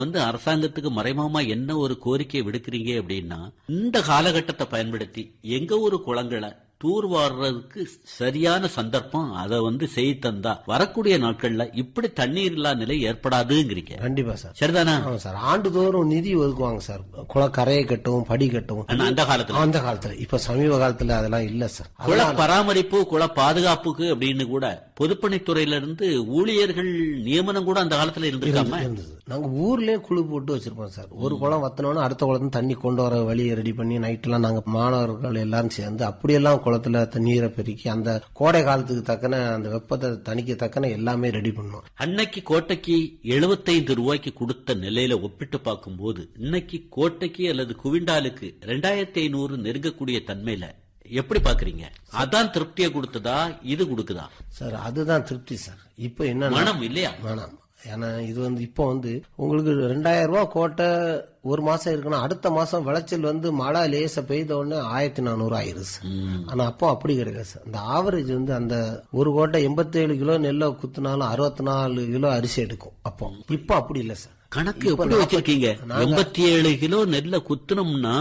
அரசாங்கத்துக்கு மறைமுகமா என்ன ஒரு கோரிக்கையை விடுக்கிறீங்க அப்படின்னா, இந்த காலகட்டத்தை பயன்படுத்தி எங்க ஊரு குளங்களை தூர்வாடுறதுக்கு சரியான சந்தர்ப்பம் அதை செய்து தந்தா வரக்கூடிய நாட்கள்ல இப்படி தண்ணீர் இல்லா நிலை ஏற்படாதுங்கிறீங்க. கண்டிப்பா சார். சரிதானா சார்? ஆண்டுதோறும் நிதி ஒதுக்குவாங்க சார், குளக்கரையை கட்டவும் படி கட்டவும். அந்த காலத்துல இப்ப சமீப காலத்துல அதெல்லாம் இல்ல சார். குள பராமரிப்பு குள பாதுகாப்புக்கு அப்படின்னு கூட பொதுப்பணித்துறையில இருந்து ஊழியர்கள் நியமனம் கூட அந்த காலத்துல இருந்திருக்காம. நாங்க ஊர்லயே குழு போட்டு வச்சிருப்போம் சார். ஒரு குளம் வத்தனோன்னு அடுத்த குளத்துல தண்ணி கொண்டு வர வழியை ரெடி பண்ணி நைட் எல்லாம் நாங்க மாணவர்கள் எல்லாரும் சேர்ந்து அப்படியெல்லாம் குளத்துல நீரை பெருக்கி அந்த கோடை காலத்துக்கு தக்கன அந்த வெப்பத்தை தணிக்க தக்கன எல்லாமே ரெடி பண்ணோம். அன்னைக்கு கோட்டைக்கு 75 ரூபாய்க்கு கொடுத்த நிலையில ஒப்பிட்டு பார்க்கும் போது இன்னைக்கு கோட்டைக்கு அல்லது குவிண்டாலுக்கு 2500 நெருங்கக்கூடிய தன்மையில எப்படி பாக்குறீங்க? அதான் திருப்தியை கொடுத்ததா இது கொடுக்குதா சார்? அதுதான் திருப்தி சார். இப்ப என்ன மனம் இல்லையா? மனம். ஏன்னா இது இப்போ உங்களுக்கு 2000 ரூபாய் கோட்டை ஒரு மாசம் இருக்குன்னா அடுத்த மாசம் விளைச்சல் மழை லேச பெய்த உடனே 1400 ஆயிருச்சு. ஆனா அப்போ அப்படி கிடையாது சார். அந்த ஆவரேஜ் அந்த ஒரு கோட்டை 87 கிலோ நெல்லை குத்துனாலும் 64 கிலோ அரிசி எடுக்கும். அப்போ இப்ப அப்படி இல்ல சார். கணக்கு எப்படி வச்சிருக்கீங்க? 87 கிலோ நெல்ல குத்துனோம்னா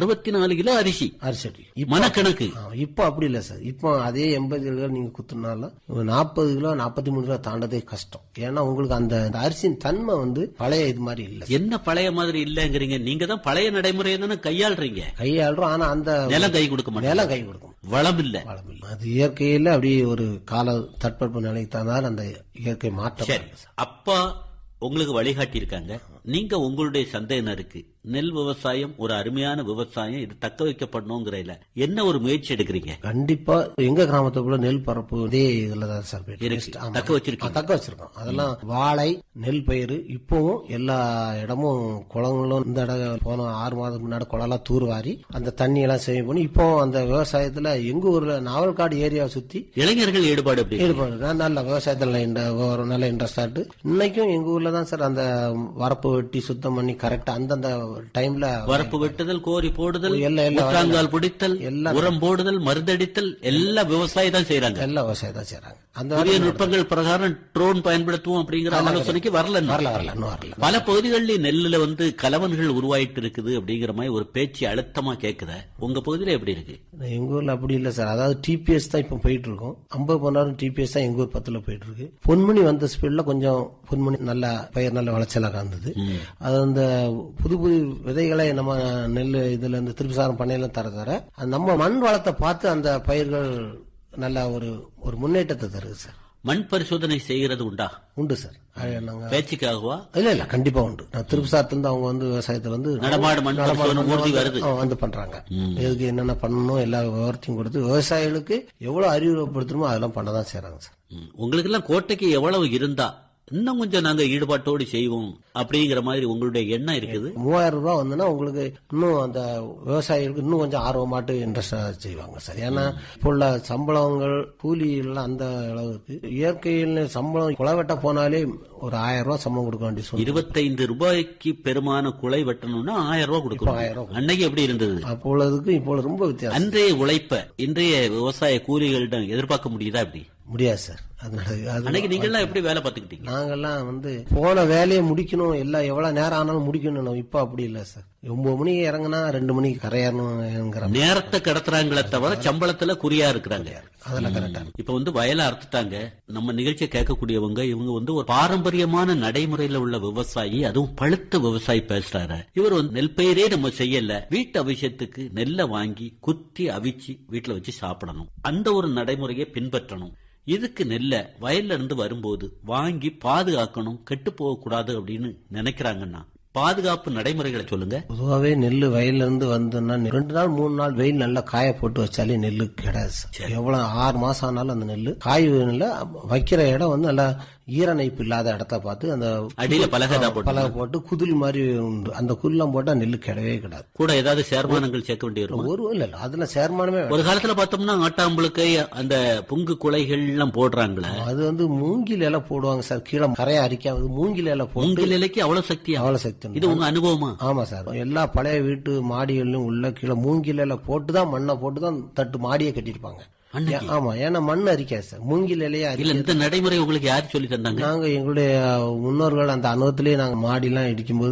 64 கிலோ அரிசி மனக்கணக்கு. இப்ப அப்படி இல்ல சார். இப்போ அதே 87 கிலோ நீங்க குத்துனாலும் 40 கிலோ 43 கிலோ தாண்டதே கஷ்டம். ஏன்னா உங்களுக்கு அந்த அரிசியின் தன்மை பழைய இது மாதிரி இல்ல. என்ன பழைய மாதிரி இல்லங்கிறீங்க? நீங்க தான் பழைய நடைமுறையை தானே கையாளுறோம். ஆனா அந்த நிலம் கை கொடுக்க மாட்டேன். நிலம் கை கொடுக்கும். வளம் இல்ல. அது இயற்கையில அப்படி ஒரு கால தட்பவெப்ப நிலைக்கு தந்தால் அந்த இயற்கை மாற்றம். அப்பா உங்களுக்கு வழிகாட்டி இருக்காங்க. நீங்க உங்களுடைய சந்தேகருக்கு நெல் விவசாயம் ஒரு அருமையான விவசாயம், இது தக்க வைக்கப்படணுங்கிறதுல என்ன ஒரு முயற்சி எடுக்கிறீங்க? கண்டிப்பா எங்க கிராமத்துக்குள்ள நெல் பரப்பு இதே இதுலதான் சார் தக்க வச்சிருக்கோம். அதெல்லாம் வாழை நெல் பயிர் இப்பவும் எல்லா இடமும் குளங்களும் இந்த இடம் போன 6 மாதத்துக்கு முன்னாடி குளம்லாம் தூர்வாரி அந்த தண்ணி எல்லாம் சேவ் பண்ணி இப்போ அந்த விவசாயத்துல எங்க ஊர்ல நாவல்காடு ஏரியாவை சுத்தி இளைஞர்கள் ஈடுபாடு நல்ல விவசாயத்துல நல்ல இன்ட்ரெஸ்ட் ஆட்டு. இன்னைக்கும் எங்க ஊர்ல தான் சார் அந்த வரப்பு வெட்டி சுத்தம் பண்ணி கரெக்டா அந்தந்த டைம்ல வரப்பு வெட்டுதல், கோரி போடுதல், முற்றாங்கால் பிடித்தல், உரம் போடுதல், மருந்தடித்தல் எல்லாம் விவசாயம் தான் செய்யறாங்க. எல்லாம் விவசாயம் தான் செய்யறாங்க. அந்த புதிய நுட்பங்கள் பிரகாரம் ட்ரோன் பயன்படுத்துவோம் அப்படிங்கிற ஆலோசனைக்கு வரல. பல பகுதிகளில் நெல்லுல கலவன்கள் உருவாயிட்டு இருக்குது அப்படிங்கிற மாதிரி ஒரு பேச்சு அழுத்தமா கேக்குத. உங்க பகுதியில எப்படி இருக்கு? எங்க ஊர்ல அப்படி இல்ல சார். அதாவது டிபிஎஸ் தான் இப்ப போயிட்டு இருக்கோம். 50 16 டிபிஎஸ் தான் எங்க ஊர் 10ல போயிட்டு இருக்கு. பொன்மணி வந்த ஸ்பீட்ல கொஞ்சம் பொன்மணி நல்ல பயிர் நல்ல விளைச்சலாக இருந்தது. அது அந்த புது புது விதைகளை நம்ம நெல் இதுல இருந்து திருப்பிசாரம் பண்ணையில தர நம்ம மண் வளத்தை பார்த்து அந்த பயிர்கள் நல்ல ஒரு முன்னேற்றத்தை தருது சார். மண் பரிசோதனை செய்கிறது உண்டா? உண்டு சார். பேச்சுக்காகவா? இல்ல கண்டிப்பா உண்டு. திருப்பிசாரத்துல அவங்க விவசாயத்துல நடமாடு மண் பரிசோதனை பண்றாங்க. இதுக்கு என்னென்ன பண்ணணும் எல்லா விவரத்தையும் கொடுத்து விவசாயிகளுக்கு எவ்வளவு அறிவுறுத்தணுமோ அதெல்லாம் பண்ணதான் செய்யறாங்க சார். உங்களுக்கு எல்லாம் கோட்டைக்கு எவ்வளவு இருந்தா இன்னும் கொஞ்சம் நாங்க ஈடுபாட்டோடு செய்வோம் அப்படிங்கிற மாதிரி உங்களுடைய எண்ணம் இருக்குது? 3000 ரூபாய் உங்களுக்கு இன்னும் அந்த விவசாயிகளுக்கு இன்னும் கொஞ்சம் ஆர்வமாட்டு இன்ட்ரெஸ்டா செய்வாங்க சார். ஏன்னா இப்போ உள்ள சம்பளங்கள் கூலி எல்லாம் அந்த அளவுக்கு இயற்கையில் சம்பளம் குலை வெட்ட போனாலே ஒரு 1000 ரூபாய் சம்பளம் கொடுக்க வேண்டிய சொல்லி 25 ரூபாய்க்கு பெருமான குலை வெட்டணும்னா 1000 ரூபாய் கொடுக்கணும். 1000 ரூபாய் அன்னைக்கு எப்படி இருந்தது? அப்பொழுதுக்கு இப்போ ரொம்ப வித்தியாசம். அன்றைய உழைப்ப இன்றைய விவசாய கூலிகளிடம் எதிர்பார்க்க முடியுதா? அப்படி முடியாது சார். அன்னைக்கு நீங்க எல்லாம் எப்படி வேலை பார்த்துக்கிட்டீங்க? நாங்கெல்லாம் போன வேலையை முடிக்கணும், எல்லாம் எவ்வளவு நேரம் ஆனாலும் முடிக்கணும். இப்ப அப்படி இல்ல சார். 9 மணிக்கு இறங்கினா 2 மணிக்கு கரையறணும். நேரத்தை கடத்துறாங்களே தவிர சம்பளத்துல குறியா இருக்கிறாங்க. அதெல்லாம் கரெக்டா. இப்ப வயலை அறுத்துட்டாங்க. நம்ம நிகழ்ச்சியை கேட்கக்கூடியவங்க இவங்க ஒரு பாரம்பரியமான நடைமுறையில உள்ள விவசாயி, அதுவும் பழுத்த விவசாயி பேசுறாரு. இவர் நெல் பயிரே நம்ம செய்யல, வீட்டு அவசியத்துக்கு நெல்லை வாங்கி குத்தி அவிச்சு வீட்டுல வச்சு சாப்பிடணும், அந்த ஒரு நடைமுறையை பின்பற்றணும். இதுக்கு நெல்ல வயல்ல இருந்து வரும்போது வாங்கி பாதுகாக்கணும், கெட்டு போக கூடாது அப்படின்னு நினைக்கிறாங்கன்னா பாதுகாப்பு நடைமுறைகளை சொல்லுங்க. பொதுவாகவே நெல் வயல்ல இருந்து வந்தோம்னா 2 நாள் 3 நாள் வெயில் நல்லா காய போட்டு வச்சாலே நெல்லு கிடையாது. எவ்வளவு 6 மாசம் ஆனாலும் அந்த நெல்லு காய் வைக்கிற இடம் நல்லா ஈரணைப்பு இல்லாத இடத்த பார்த்து அந்த அடியில பலகை போட்டு குதில் மாதிரி உண்டு. அந்த குதிலாம் போட்டா நெல்லு கிடையவே கிடையாது. கூட ஏதாவது சேர்மானங்கள் சேர்க்க வேண்டியிருக்கும். ஒரு இல்ல அதுல சேர்மானமே ஒரு காலத்துல பார்த்தோம்னா ஆட்டாம்புழுக்கை அந்த புங்கு குலைகள் எல்லாம் போடுறாங்களே, அது மூங்கில் இலை போடுவாங்க சார். கீழே கரையை அரிக்காது மூங்கில் இலை போட்டு. மூங்கில் இலைக்கு அவ்வளவு சக்தி. இது உங்க அனுபவமா? ஆமா சார். எல்லா பழைய வீட்டு மாடிகளிலும் உள்ள கீழே மூங்கில் இலை போட்டுதான் மண்ணை போட்டுதான் தட்டு மாடியை கட்டிருப்பாங்க. ஆமா, ஏன்னா மண் அரிக்காது சார். மூங்கில் இலையா இல்ல. இந்த நடைமுறை உங்களுக்கு யாரு சொல்லி தந்தாங்க? நாங்க எங்களுடைய முன்னோர்கள் அந்த அனுபவத்திலேயே நாங்க மாடி எல்லாம் இடிக்கும் போது